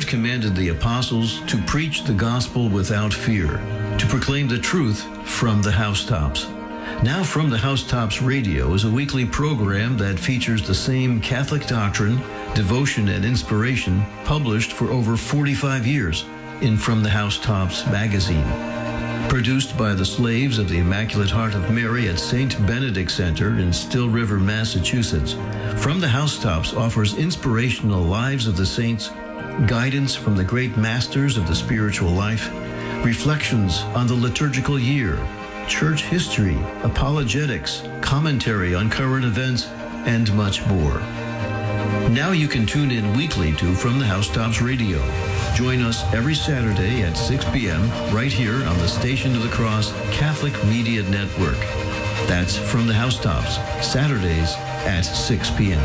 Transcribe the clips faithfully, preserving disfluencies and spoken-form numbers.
commanded the apostles to preach the gospel without fear, to proclaim the truth from the housetops. Now From the Housetops Radio is a weekly program that features the same Catholic doctrine, devotion, and inspiration published for over forty-five years in From the Housetops magazine. Produced by the slaves of the Immaculate Heart of Mary at Saint Benedict Center in Still River, Massachusetts, From the Housetops offers inspirational lives of the saints, guidance from the great masters of the spiritual life, reflections on the liturgical year, church history, apologetics, commentary on current events, and much more. Now you can tune in weekly to From the Housetops Radio. Join us every Saturday at six p.m. right here on the Station of the Cross Catholic Media Network. That's From the Housetops, Saturdays at six p.m.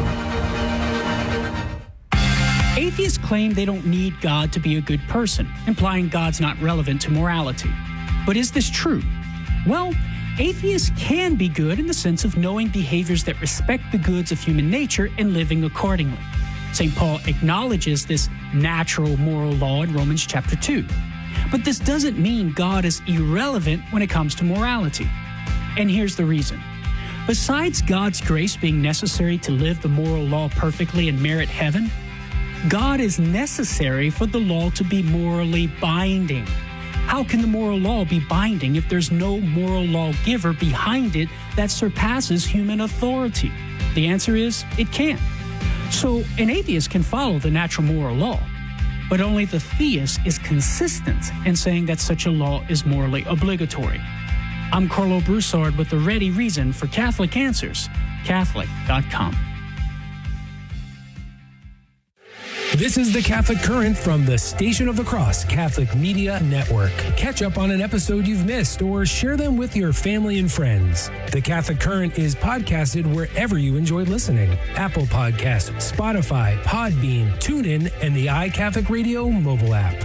Atheists claim they don't need God to be a good person, implying God's not relevant to morality. But is this true? Well, atheists can be good in the sense of knowing behaviors that respect the goods of human nature and living accordingly. Saint Paul acknowledges this natural moral law in Romans chapter two. But this doesn't mean God is irrelevant when it comes to morality. And here's the reason. Besides God's grace being necessary to live the moral law perfectly and merit heaven, God is necessary for the law to be morally binding. How can the moral law be binding if there's no moral lawgiver behind it that surpasses human authority? The answer is, it can't. So an atheist can follow the natural moral law, but only the theist is consistent in saying that such a law is morally obligatory. I'm Carlo Broussard with the ready reason for Catholic Answers, Catholic dot com. This is the Catholic Current from the Station of the Cross Catholic Media Network. Catch up on an episode you've missed or share them with your family and friends. The Catholic Current is podcasted wherever you enjoy listening. Apple Podcasts, Spotify, Podbean, TuneIn, and the iCatholic Radio mobile app.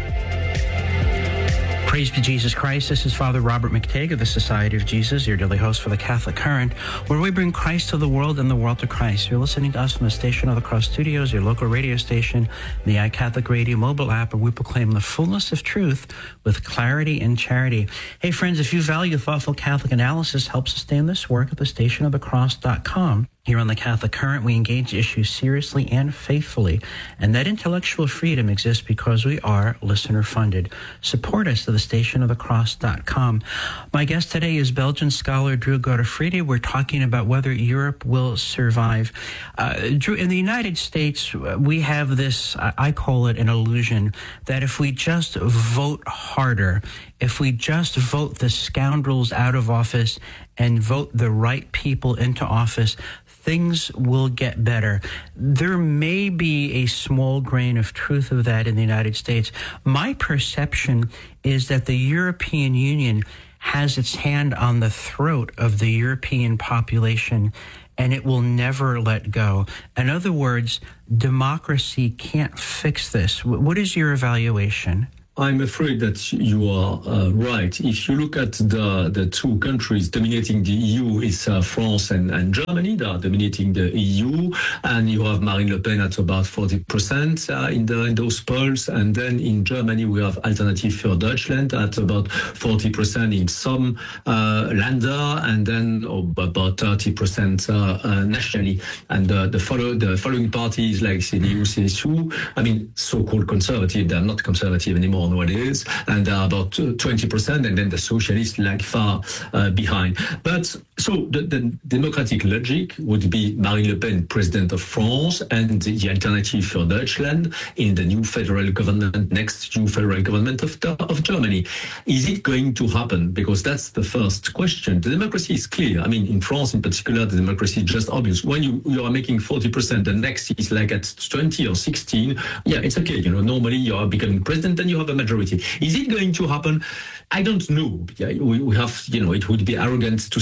Praise be Jesus Christ. This is Father Robert McTague of the Society of Jesus, your daily host for the Catholic Current, where we bring Christ to the world and the world to Christ. You're listening to us from the Station of the Cross Studios, your local radio station, the iCatholic Radio mobile app, where we proclaim the fullness of truth with clarity and charity. Hey, friends, if you value thoughtful Catholic analysis, help sustain this work at the station of the cross dot com. Here on the Catholic Current, we engage issues seriously and faithfully, and that intellectual freedom exists because we are listener-funded. Support us at the station of the cross dot com. My guest today is Belgian scholar Drew Godefroede. We're talking about whether Europe will survive. Uh, Drew, in the United States, we have this, I call it an illusion, that if we just vote harder, if we just vote the scoundrels out of office and vote the right people into office, things will get better. There may be a small grain of truth of that in the United States. My perception is that the European Union has its hand on the throat of the European population, and it will never let go. In other words, democracy can't fix this. What is your evaluation? I'm afraid that you are uh, right. If you look at the, the two countries dominating the E U, it's uh, France and, and Germany. They are dominating the E U, and you have Marine Le Pen at about forty percent uh, in, the, in those polls. And then in Germany, we have Alternative für Deutschland at about forty percent in some uh, Länder, and then oh, about thirty percent uh, uh, nationally. And uh, the, follow, the following parties like C D U, C S U, I mean, so-called conservative, they're not conservative anymore nowadays, and they're about twenty percent, and then the socialists lag far uh, behind. But so the, the democratic logic would be Marine Le Pen, president of France, and the Alternative für Deutschland in the new federal government, next new federal government of, of Germany. Is it going to happen? Because that's the first question. The democracy is clear. I mean, in France in particular, the democracy is just obvious. When you, you are making forty percent, the next is like at twenty or sixteen, yeah, it's okay. You know, normally you are becoming president and you have a majority. Is it going to happen? I don't know. Yeah, we, we have, you know, it would be arrogant to say yes,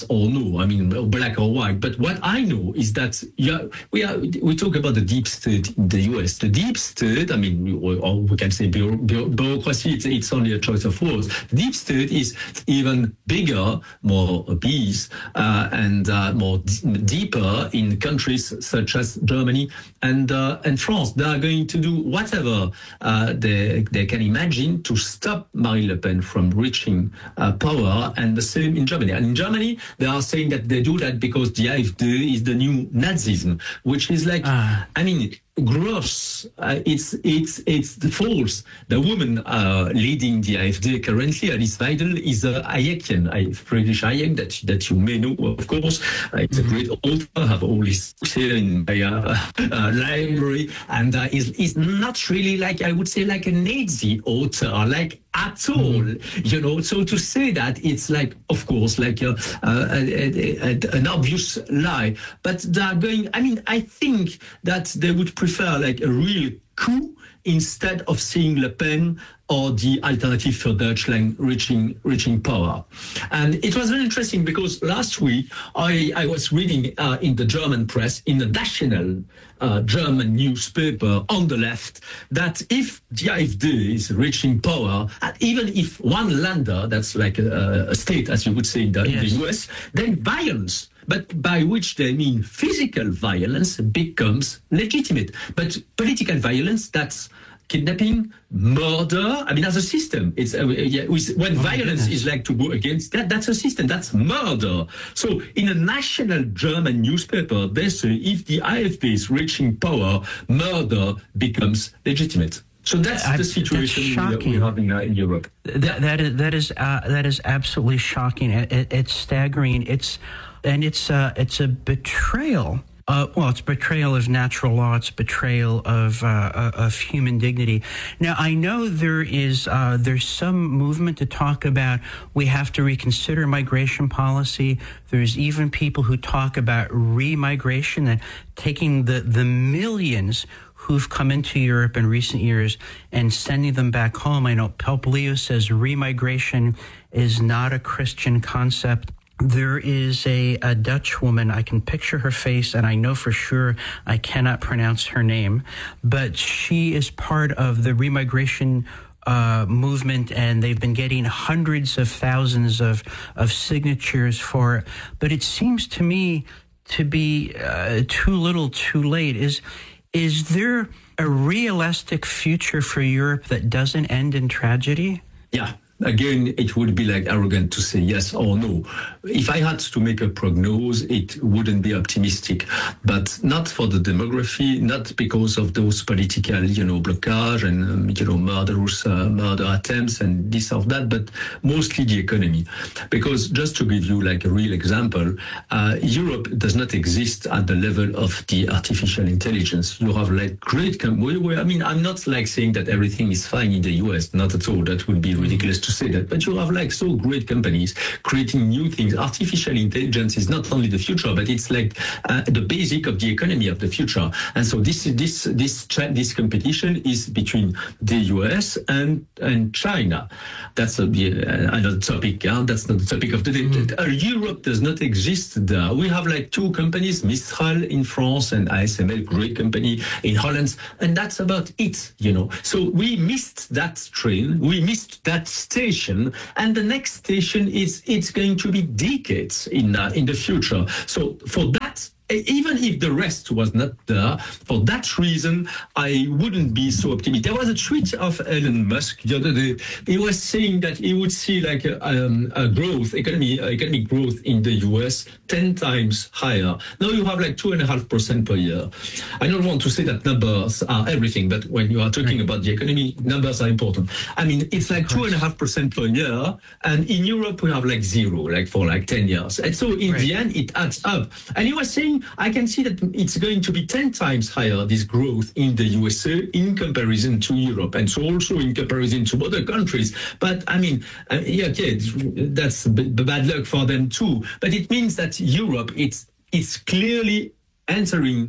yes or no. I mean, black or white. But what I know is that yeah, we are we talk about the deep state in the U S. The deep state, I mean, or we can say bureaucracy. It's, it's only a choice of words. The deep state is even bigger, more obese, uh, and uh, more d- deeper in countries such as Germany and uh, and France. They are going to do whatever uh, they they can imagine to stop Marine Le Pen from reaching uh, power, and the same in Germany. And in Germany, they are saying that they do that because the AfD is the new Nazism, which is like, uh. I mean, gross. Uh, it's it's it's the false. The woman uh, leading the AfD currently, Alice Weidel, is a Hayekian, a Friedrich Hayek that that you may know, of course. Uh, it's a great author. I have all his books here in my uh, uh, library, and uh, is is not really like, I would say, like a Nazi author, like at all, mm-hmm. you know. So to say that, it's like, of course, like a, a, a, a, an obvious lie. But they are going. I mean, I think that they would prefer like a real coup instead of seeing Le Pen or the Alternative für Deutschland reaching reaching power. And it was very interesting because last week I, I was reading uh, in the German press, in the national uh, German newspaper on the left, that if the AfD is reaching power, and even if one Länder, that's like a, a state, as you would say in the, yes. in the U S, then violence, but by which they mean physical violence, becomes legitimate. But political violence, that's kidnapping, murder. I mean, as a system, it's uh, yeah, with, when oh violence is like to go against that, that's a system, that's murder. So in a national German newspaper, they say if the AfD is reaching power, murder becomes legitimate. So that's I, the situation that's we have in, uh, in Europe. That, that is that is uh, that is absolutely shocking. It, it, it's staggering. It's and it's uh, it's a betrayal. Uh, well, it's betrayal of natural law. It's betrayal of uh, of human dignity. Now, I know there is uh, there's some movement to talk about we have to reconsider migration policy. There's even people who talk about remigration, and taking the the millions who've come into Europe in recent years and sending them back home. I know Pope Leo says remigration is not a Christian concept. There is a, a Dutch woman, I can picture her face, and I know for sure I cannot pronounce her name, but she is part of the remigration uh, movement, and they've been getting hundreds of thousands of, of signatures for it. But it seems to me to be uh, too little, too late. Is Is there a realistic future for Europe that doesn't end in tragedy? Yeah. Again, it would be like arrogant to say yes or no. If I had to make a prognosis, it wouldn't be optimistic, but not for the demography, not because of those political, you know, blockage and, um, you know, murderous uh, murder attempts and this or that, but mostly the economy. Because just to give you like a real example, uh, Europe does not exist at the level of the artificial intelligence. You have like great, com- I mean, I'm not like saying that everything is fine in the U S, not at all. That would be ridiculous to say that, but you have like so great companies creating new things. Artificial intelligence is not only the future, but it's like uh, the basic of the economy of the future. And so this this this this competition is between the U S and and China. That's a, uh, another topic. Huh? That's not the topic of the day. Mm-hmm. Uh, Europe does not exist there. We have like two companies, Mistral in France and A S M L, great company in Holland, and that's about it. You know, so we missed that train. We missed that station, and the next station is it's going to be decades in uh, in the future. So for that, even if the rest was not there, for that reason, I wouldn't be so optimistic. There was a tweet of Elon Musk the other day. He was saying that he would see like a, um, a growth, economy, economic growth in the U S ten times higher. Now you have like two and a half percent per year. I don't want to say that numbers are everything, but when you are talking right. about the economy, numbers are important. I mean, it's like two and a half percent per year, and in Europe we have like zero, like for like ten years. And so in right. the end, it adds up. And he was saying, I can see that it's going to be ten times higher, this growth in the U S A in comparison to Europe, and so also in comparison to other countries. But I mean, uh, yeah, okay, that's b- bad luck for them too. But it means that Europe, it's it's clearly entering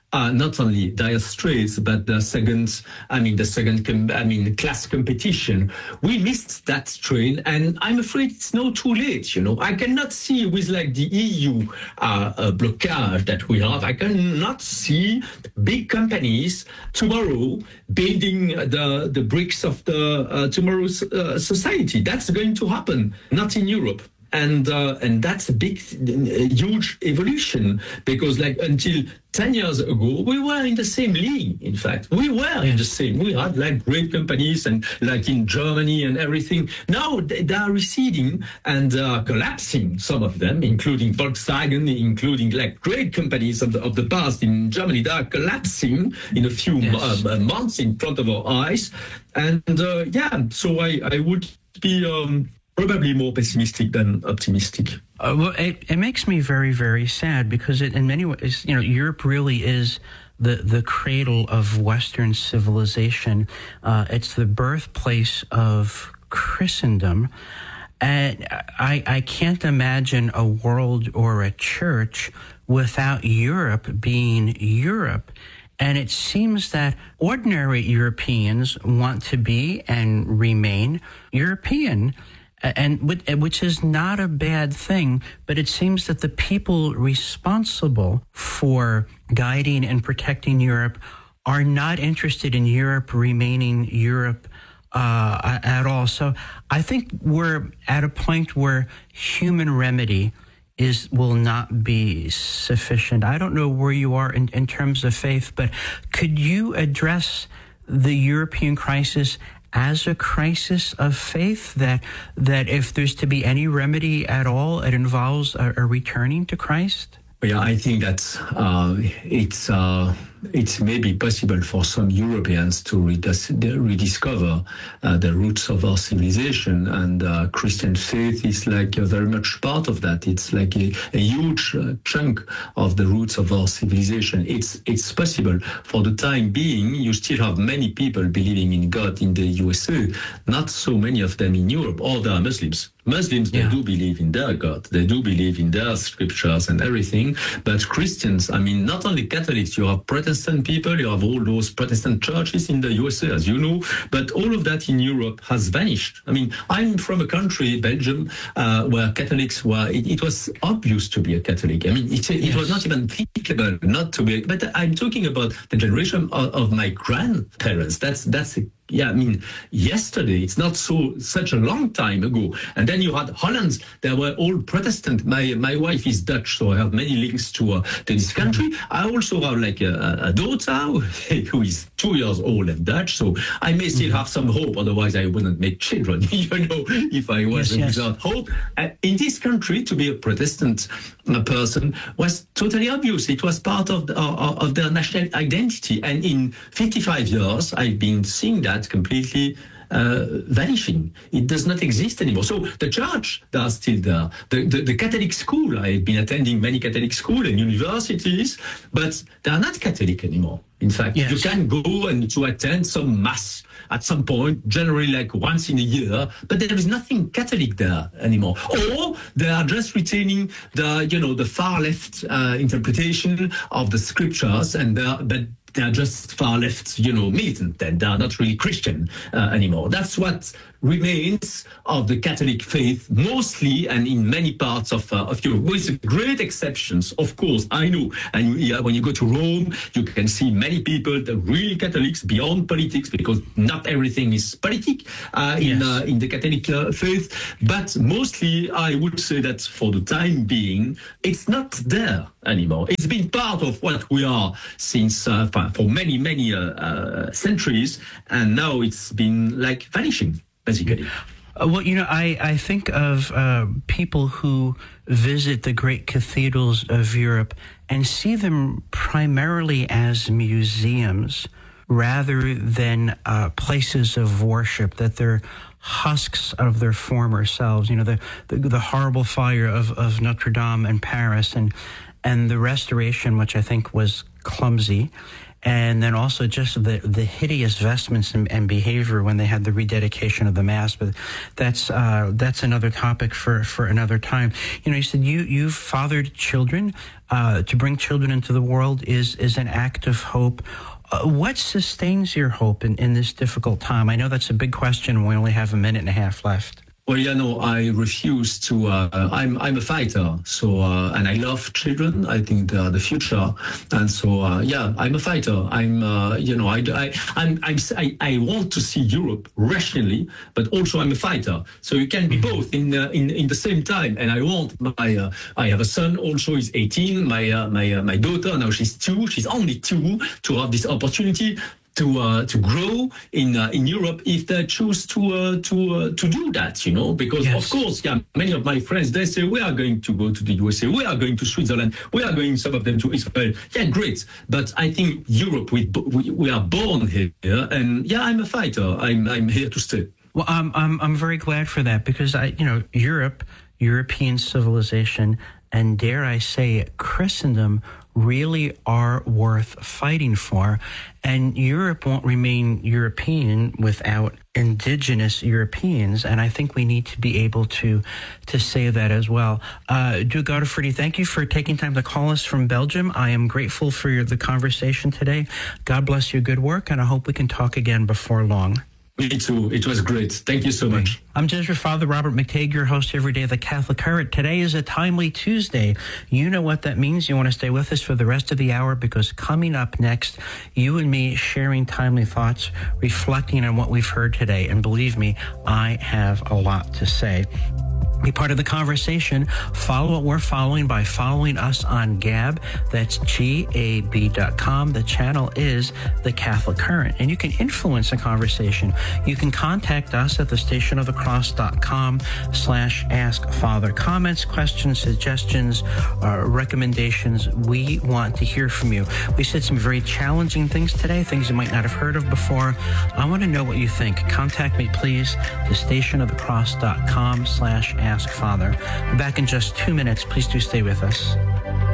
uh, not only dire straits, but the second, I mean, the second, com- I mean, class competition. We missed that train, and I'm afraid it's now too late. You know, I cannot see with like the E U uh, uh, blockage that we have. I cannot see big companies tomorrow building the the bricks of the uh, tomorrow's uh, society. That's going to happen, not in Europe. And uh, and that's a big, huge evolution, because like until ten years ago, we were in the same league. In fact, we were in the same. We had like great companies and like in Germany and everything. Now they, they are receding and uh, collapsing. Some of them, including Volkswagen, including like great companies of the of the past in Germany, they are collapsing in a few yes. uh, months in front of our eyes. And uh, yeah, so I I would be. Um, Probably more pessimistic than optimistic. Uh, well, it, it makes me very, very sad, because it, in many ways, you know, Europe really is the, the cradle of Western civilization. Uh, it's the birthplace of Christendom. And I, I can't imagine a world or a church without Europe being Europe. And it seems that ordinary Europeans want to be and remain European. And which is not a bad thing, but it seems that the people responsible for guiding and protecting Europe are not interested in Europe remaining Europe uh, at all. So I think we're at a point where human remedy is will not be sufficient. I don't know where you are in, in terms of faith, but could you address the European crisis as a crisis of faith, that that if there's to be any remedy at all, it involves a, a returning to Christ? Yeah, I think that uh, it's uh, it's maybe possible for some Europeans to redis- rediscover uh, the roots of our civilization, and uh, Christian faith is like uh, very much part of that. It's like a, a huge uh, chunk of the roots of our civilization. It's it's possible. For the time being, you still have many people believing in God in the U S A, not so many of them in Europe. All they are Muslims. Muslims, they yeah. do believe in their God. They do believe in their scriptures and everything. But Christians, I mean, not only Catholics, you have Protestant people, you have all those Protestant churches in the U S A, as you know, but all of that in Europe has vanished. I mean, I'm from a country, Belgium, uh, where Catholics were, it, it was obvious to be a Catholic. I mean, it, it yes. was not even thinkable not to be, but I'm talking about the generation of, of my grandparents. That's, that's a Yeah, I mean, yesterday, it's not so such a long time ago. And then you had Hollands, they were all Protestant. My my wife is Dutch, so I have many links to, uh, to this country. I also have like a, a daughter who is two years old and Dutch, so I may still have some hope, otherwise I wouldn't make children, you know, if I was yes, yes. without hope. Uh, in this country, to be a Protestant uh, person was totally obvious. It was part of, the, uh, of their national identity. And in fifty-five years, I've been seeing that completely uh, vanishing. It does not exist anymore. So the church, they are still there. The, the, the Catholic school, I've been attending many Catholic schools and universities, but they are not Catholic anymore. In fact, yes. you can go and to attend some mass at some point, generally like once in a year, but there is nothing Catholic there anymore. Or they are just retaining the, you know, the far left uh, interpretation of the scriptures, and they are, but they are just far left, you know, militant, and they are not really Christian uh, anymore. That's what remains of the Catholic faith, mostly and in many parts of uh, of Europe, with great exceptions, of course, I know. And yeah, when you go to Rome, you can see many people, the real Catholics, beyond politics, because not everything is politic uh, in yes. uh, in the Catholic uh, faith. But mostly, I would say that for the time being, it's not there anymore. It's been part of what we are since uh, for many, many uh, uh, centuries, and now it's been like vanishing, basically. Uh, well, you know, I, I think of uh, people who visit the great cathedrals of Europe and see them primarily as museums rather than uh, places of worship, that they're husks of their former selves. You know, the, the, the horrible fire of, of Notre Dame in Paris, and and the restoration, which I think was clumsy, and then also just the, the hideous vestments and, and behavior when they had the rededication of the Mass. But that's uh, that's another topic for, for another time. You know, you said you, you've fathered children. Uh, to bring children into the world is, is an act of hope. Uh, what sustains your hope in, in this difficult time? I know that's a big question. We only have a minute and a half left. Well, you know, I refuse to. Uh, I'm I'm a fighter, so uh, and I love children. I think they are the future, and so uh, yeah, I'm a fighter. I'm uh, you know, I I I'm, I'm I, I want to see Europe rationally, but also I'm a fighter. So you can be both in uh, in in the same time. And I want my uh, I have a son also. He's eighteen. My uh, my uh, my daughter now she's two. She's only two to have this opportunity to uh, to grow in uh, in Europe if they choose to uh, to uh, to do that, you know, because yes. Of course, yeah, many of my friends, they say we are going to go to the U S A, we are going to Switzerland, we are going, some of them, to Israel. Yeah, great, but I think Europe, we we, we are born here, and yeah, I'm a fighter. I'm I'm here to stay. Well, I'm I'm I'm very glad for that, because I you know Europe, European civilization, and dare I say it, Christendom really are worth fighting for. And Europe won't remain European without indigenous Europeans. And I think we need to be able to to say that as well. Uh, Duke Godefroy, thank you for taking time to call us from Belgium. I am grateful for your, the conversation today. God bless your good work, and I hope we can talk again before long. Me too. It was great. Thank you so much. I'm Jesuit Father Robert McTeigue, your host every day of the Catholic Current. Today is a timely Tuesday. You know what that means. You want to stay with us for the rest of the hour, because coming up next, you and me sharing timely thoughts, reflecting on what we've heard today. And believe me, I have a lot to say. Be part of the conversation. Follow what we're following by following us on Gab. That's G A B dot com. The channel is The Catholic Current, and you can influence the conversation. You can contact us at the station of the cross dot com slash ask father. Comments, questions, suggestions, uh, recommendations. We want to hear from you. We said some very challenging things today, things you might not have heard of before. I want to know what you think. Contact me, please. The station of the cross dot com slash ask father. Back in just two minutes. Please do stay with us.